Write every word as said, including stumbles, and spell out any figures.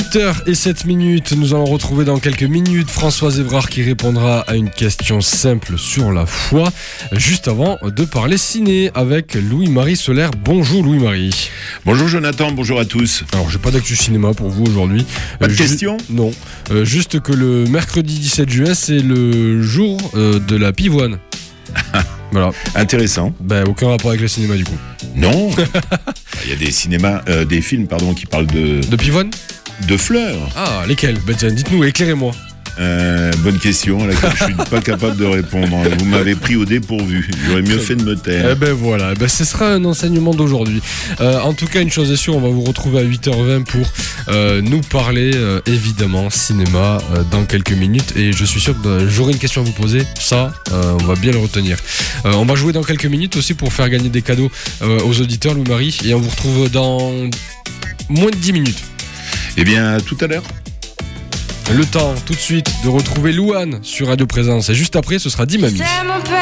huit heures zéro sept minutes, nous allons retrouver dans quelques minutes Françoise Évrard qui répondra à une question simple sur la foi, juste avant de parler ciné avec Louis-Marie Solaire. Bonjour Louis-Marie. Bonjour Jonathan, bonjour à tous. Alors j'ai pas d'actu cinéma pour vous aujourd'hui. Pas de euh, question ju- Non, euh, juste que le mercredi dix-sept juin c'est le jour euh, de la pivoine. Voilà. Intéressant. Ben, aucun rapport avec le cinéma du coup. Non. Il y a des cinémas, euh, des films pardon, qui parlent de, De pivoine? de fleurs. Ah, lesquels? Ben tiens, dites-nous, éclairez-moi. Euh, bonne question à laquelle je suis pas capable de répondre. Vous m'avez pris au dépourvu. J'aurais mieux fait de me taire. Eh ben voilà, eh ben ce sera un enseignement d'aujourd'hui. Euh, en tout cas, une chose est sûre, on va vous retrouver à huit heures vingt pour euh, nous parler euh, évidemment cinéma euh, dans quelques minutes. Et je suis sûr que euh, j'aurai une question à vous poser. Ça, euh, on va bien le retenir. Euh, on va jouer dans quelques minutes aussi pour faire gagner des cadeaux euh, aux auditeurs, Louis-Marie. Et on vous retrouve dans moins de dix minutes. Eh bien, à tout à l'heure. Le temps, tout de suite, de retrouver Louane sur Radio Présence. Et juste après, ce sera Dimami.